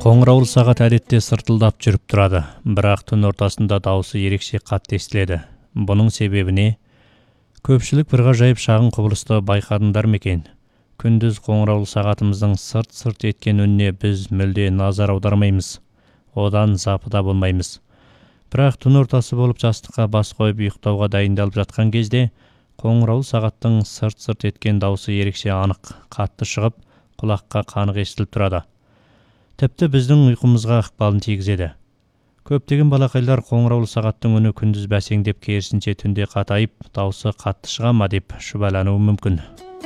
Қоңыраулы сағат әдетте сыртылдап жүріп тұрады, бірақ түн ортасында дауысы ерекше қатты естіледі. Бұның себебі не? Көпшілік бір ғажайып шағын құбылысты байқадыңдар ма екен? Күндіз қоңыраулы сағатымыздың сырт-сырт еткен үніне біз мүлде назар аудармаймыз. Одан запыда болмаймыз. Бірақ түн ортасы болып жастыққа бас қойып ұйықтауға дайындалып жатқан кезде, қоңыраулы сағаттың сырт-сырт еткен дауысы ерекше анық, қатты шығып, құлаққа қанық естіліп тұрады. Тіпті біздің ұйқымызға ықпалын тигізеді. Көптеген балақайлар қоңыраулы сағаттың үні күндіз бәсеңдеп, керісінше түнде қатайып, дауысы қатты шыға ма деп шүбәлануы мүмкін.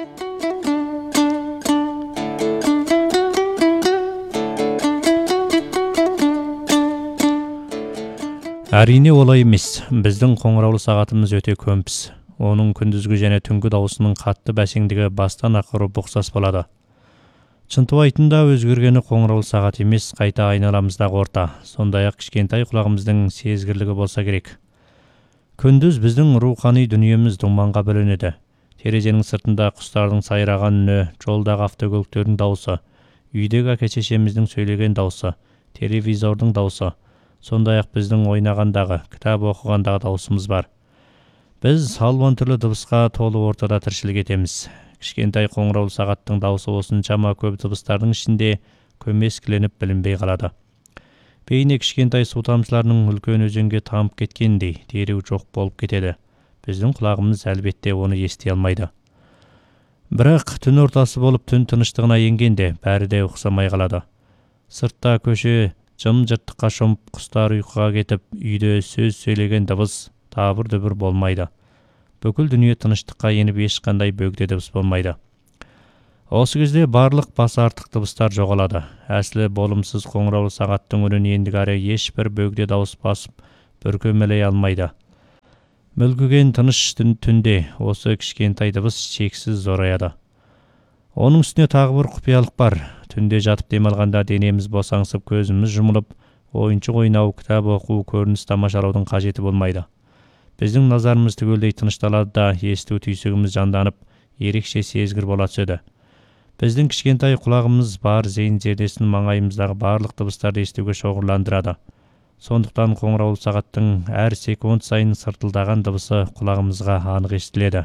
Әрине олай емес. Біздің қоңыраулы сағатымыз өте көмпіс. Оның күндізгі және түнгі даусының қатты бәсеңдігі бастан ақырып ұқсас болады. Шынтуайтында өзгергені қоңыраулы сағат емес, қайта айналамыздағы орта, сондай-ақ кішкентай құлағымыздың сезгірлігі болса керек. Күндіз біздің рухани дүниеміз думанға бөленеді. Терезенің сыртында құстардың сайраған үні, жолдағы автокөліктердің дауысы, үйдегі әке-шешеміздің сөйлеген дауысы, телевизордың дауысы, сондай-ақ біздің ойнағандағы, кітап оқығандағы даусымыз бар. Біз алуан түрлі дыбысқа толы ортада тіршілік етеміз. Кішкентай қоңыраулы сағаттың дауысы осыншама көп дыбыстардың ішінде көмескіленіп білінбей қалады. Бейне кішкентай су тамшыларының үлкен өзенге тамып кеткендей, дереу жоқ болып кетеді. Біздің құлағымыз әлбетте оны ести алмайды. Бірақ түн ортасы болып түн тыныштығына енгенде бәрі де ұқсамай қалады. Сыртта көше жым-жырттыққа шомып, құстар ұйқыға кетіп, үйде сөз сөйлеген дыбыс, табыр-дүбір болмайды. Бүкіл дүние тыныштыққа еніп, ешқандай бөгде дыбыс болмайды. Осы кезде барлық бас артық дыбыстар жоғалады. Әсілі болымсыз қоңыраулы сағаттың үнін ендігәрі ешбір бөгде дауыс басып, бүркемелей алмайды. Мүлгіген тыныш түнде осы кішкентай дыбыс шексіз зораяды. Оның үстіне тағы бір құпиялық бар. Түнде жатып демалғанда денеміз босаңсып, көзіміз жұмылып, ойыншық ойнау, кітап оқу, көрініс тамашалаудың қажеті болмайды. Біздің назарымыз түгелдей тынышталады да, есту түйсігіміз жанданып, ерекше сезгір бола түседі. Біздің кішкентай құлағымыз бар зейін зердесін маңайымыздағы барлық дыбыстарды естуге шоғырландырады. Сондықтан қоңыраулы сағаттың әр секунд сайын сыртылдаған дыбысы құлағымызға анық естіледі.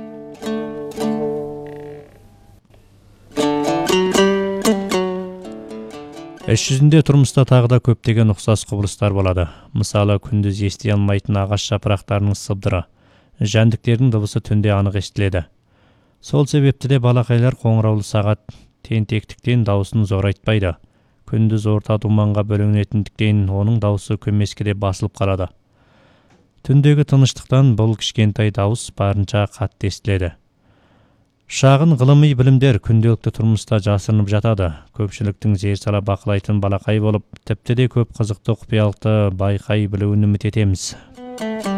Іс жүзінде тұрмыста тағы да көптеген ұқсас құбылыстар болады. Мысалы, күндіз ести алмайтын ағаш жапырақтарының сыбдыры, жәндіктердің дыбысы түнде анық естіледі. Сол себепті де балақайлар қоңыраулы сағат тентектіктен дауысын зорайтпайды. Күндіз орта думанға бөлінетіндіктен оның дауысы көмескіде басылып қалады. Түндегі тыныштықтан бұл кішкентай дауыс барынша қатты естіледі. Шағын ғылыми білімдер күнделікті тұрмыста жасырынып жатады. Көпшіліктің зер сала бақылайтын балақай болып, тіпті де көп қызықты құпиялықты байқай білуін үміт етеміз.